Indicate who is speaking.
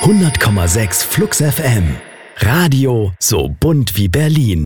Speaker 1: 100,6 Flux FM. Radio so bunt wie Berlin.